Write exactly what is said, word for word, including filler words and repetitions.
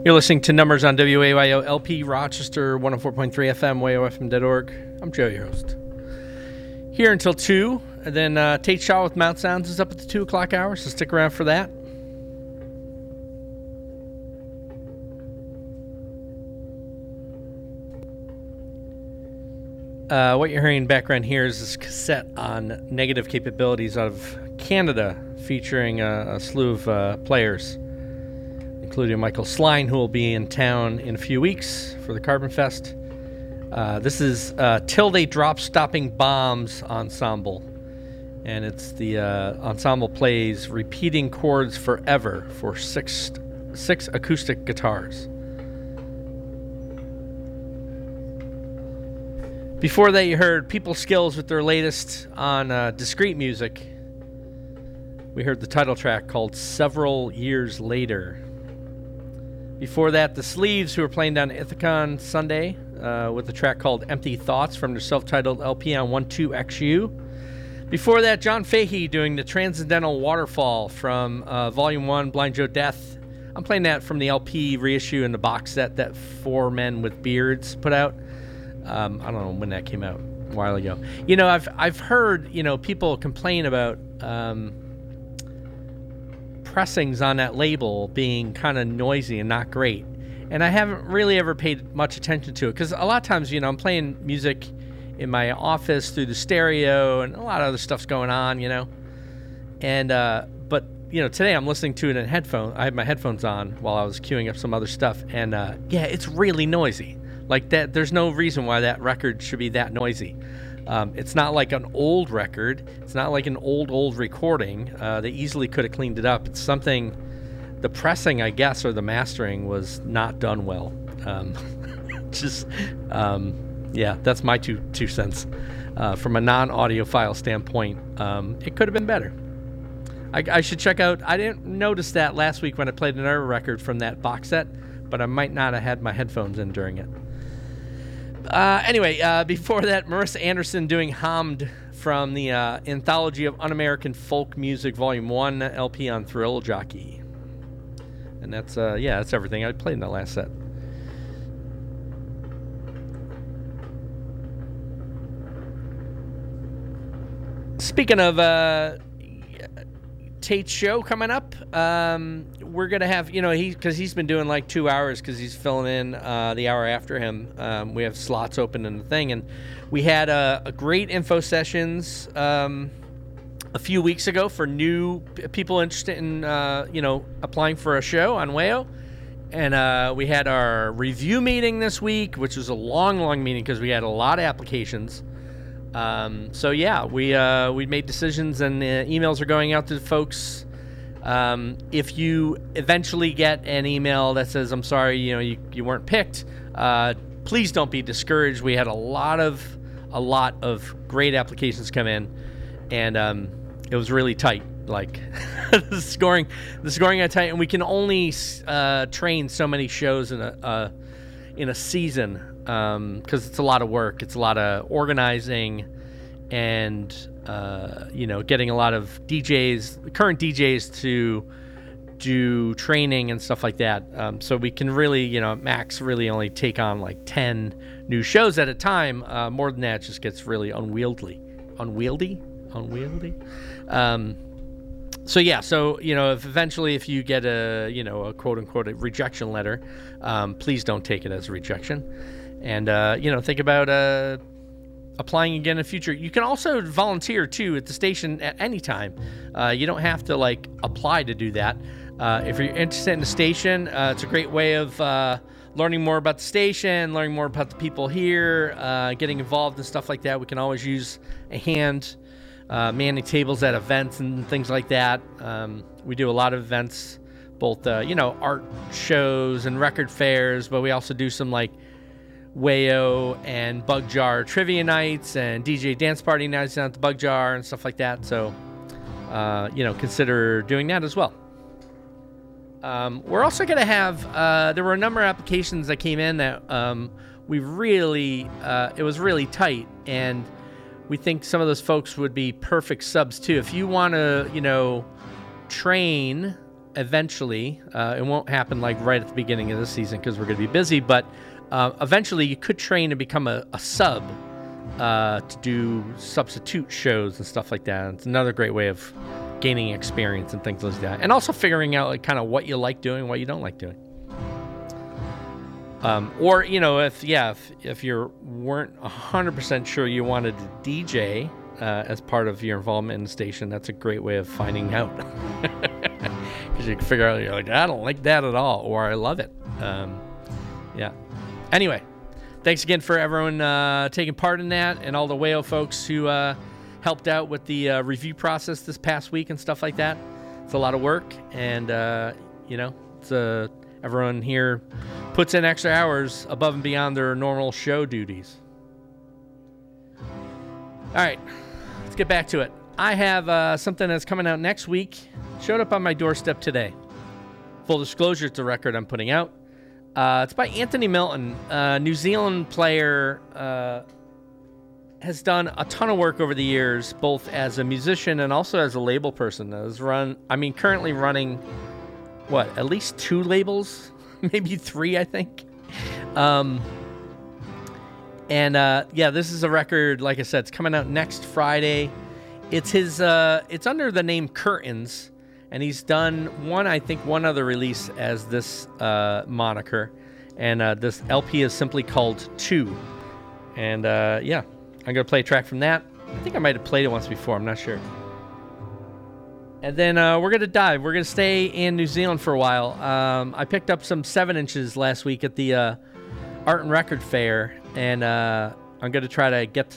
You're listening to Numbers on W A Y O L P Rochester, one oh four point three F M, way O F M dot org. I'm Joe, your host. Here until two, and then uh, Tate Shaw with Mount Sounds is up at the two o'clock hour, so stick around for that. Uh, what you're hearing in the background here is this cassette on negative capabilities out of Canada, featuring a, a slew of uh, players, including Michael Sline, who will be in town in a few weeks for the Carbon Fest. Uh, this is uh, Till They Drop Stopping Bombs Ensemble, and it's the uh, ensemble plays Repeating Chords Forever for six, six acoustic guitars. Before that, you heard People Skills with their latest on uh, Discreet Music. We heard the title track called Several Years Later. Before that, the Sleeves, who are playing down at Ithacon Sunday uh, with a track called Empty Thoughts from their self-titled L P on one two X U. Before that, John Fahey doing the Transcendental Waterfall from uh, Volume one, Blind Joe Death. I'm playing that from the L P reissue and the box set that Four Men with Beards put out. Um, I don't know when that came out, a while ago. You know, I've I've heard, you know, people complain about um, pressings on that label being kind of noisy and not great. And I haven't really ever paid much attention to it because a lot of times, you know, I'm playing music in my office through the stereo and a lot of other stuff's going on, you know. And, uh, but, you know, today I'm listening to it in headphones. I had my headphones on while I was queuing up some other stuff. And, uh, yeah, it's really noisy. Like that, there's no reason why that record should be that noisy. Um, it's not like an old record. It's not like an old, old recording. Uh, they easily could have cleaned it up. It's something, the pressing, I guess, or the mastering was not done well. Um, just, um, yeah, that's my two two cents. Uh, from a non-audiophile standpoint, um, it could have been better. I, I should check out, I didn't notice that last week when I played another record from that box set, but I might not have had my headphones in during it. Uh, anyway, uh, before that, Marissa Anderson doing Hamd from the uh, Anthology of Un-American Folk Music Volume one L P on Thrill Jockey. And that's, uh, yeah, that's everything I played in that last set. Speaking of uh, Tate's show coming up, um, we're going to have, you know, he because he's been doing like two hours because he's filling in uh, the hour after him. Um, we have slots open in the thing. And we had a, a great info sessions um, a few weeks ago for new p- people interested in, uh, you know, applying for a show on Wayo. And uh, we had our review meeting this week, which was a long, long meeting because we had a lot of applications. Um, so yeah, we uh, we made decisions and uh, emails are going out to the folks. Um, if you eventually get an email that says, I'm sorry, you know, you, you weren't picked, uh, please don't be discouraged. We had a lot of, a lot of great applications come in, and um, it was really tight. Like the scoring, the scoring got tight, and we can only uh, train so many shows in a uh, in a season because um, it's a lot of work. It's a lot of organizing, and uh, you know, getting a lot of D Js, current D Js, to do training and stuff like that. Um, so we can really, you know, max really only take on like ten new shows at a time. Uh, more than that just gets really unwieldy, unwieldy, unwieldy. Um, So yeah, so you know, if eventually if you get a you know a quote unquote a rejection letter, um, please don't take it as a rejection, and uh, you know think about uh, applying again in the future. You can also volunteer too at the station at any time. Uh, you don't have to like apply to do that. Uh, if you're interested in the station, uh, it's a great way of uh, learning more about the station, learning more about the people here, uh, getting involved and stuff like that. We can always use a hand. Uh, manning tables at events and things like that. Um, we do a lot of events, both, uh, you know, art shows and record fairs, but we also do some like Wayo and Bug Jar trivia nights and D J dance party nights down at the Bug Jar and stuff like that. So, uh, you know, consider doing that as well. Um, we're also going to have, uh, there were a number of applications that came in that um, we really, uh, it was really tight, and we think some of those folks would be perfect subs too. If you want to, you know, train eventually, uh, it won't happen like right at the beginning of the season because we're going to be busy, but uh, eventually you could train to become a, a sub uh, to do substitute shows and stuff like that. It's another great way of gaining experience and things like that. And also figuring out like kind of what you like doing, what you don't like doing. Um, or, you know, if, yeah, if, if you weren't one hundred percent sure you wanted to D J uh, as part of your involvement in the station, that's a great way of finding out. Because you can figure out, you're like, I don't like that at all, or I love it. Um, yeah. Anyway, thanks again for everyone uh, taking part in that, and all the Whale folks who uh, helped out with the uh, review process this past week and stuff like that. It's a lot of work, and, uh, you know, it's a... Everyone here puts in extra hours above and beyond their normal show duties. All right, let's get back to it. I have uh, something that's coming out next week. Showed up on my doorstep today. Full disclosure, it's a record I'm putting out. Uh, it's by Anthony Milton, a New Zealand player. Uh, has done a ton of work over the years, both as a musician and also as a label person. Has run, I mean, currently running... what, at least two labels, maybe three, I think. Um, and uh, yeah, this is a record, like I said, it's coming out next Friday. It's his, uh, it's under the name Curtains, and he's done one, I think, one other release as this uh, moniker. And uh, this L P is simply called Two. And uh, yeah, I'm going to play a track from that. I think I might have played it once before, I'm not sure. And then uh, we're going to dive. We're going to stay in New Zealand for a while. Um, I picked up some seven inches last week at the uh, Art and Record Fair, and uh, I'm going to try to get to